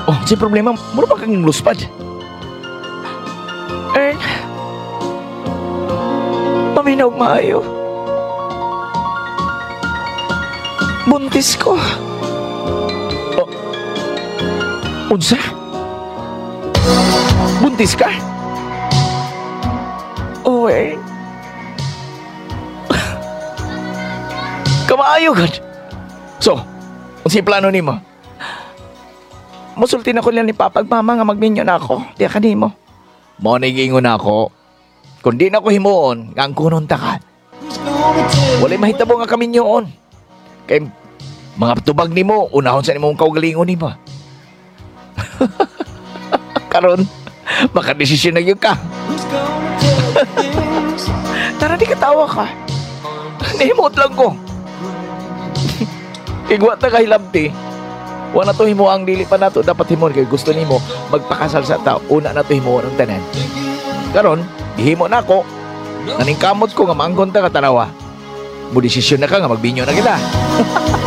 Oh, si problema, mura ba kang luspad? Eh, paminaw maayo. Buntis ko. Oh, unsa? Buntis ka? Oh, eh. Kamaayo, God. So, unsay plano nimo? Musulti na ko lang ni Papa ug Mama nga magminyo na ako. Di ka nimo. Mo na gingon ako. Kung di na ko himuon, nga ang kunon ta ka. Walay mahitabo nga kami nyoon. Kay mga tubag nimo, unahon sa nimong kaugalingon nimo. Karon, baka desisyon na yun ka. Tara, di katawa ka. Nahimot lang ko. Igwa ta kay labti. Wala na to himo ang dili pa nato dapat himon kay gusto nimo magpakasal sa tao. Una na to himo ang tanan. Karon, gihimo na ako. Naningkamot ko nga maanggon ta ka tanawa. Mo desisyon na ka nga magbinyo na kita.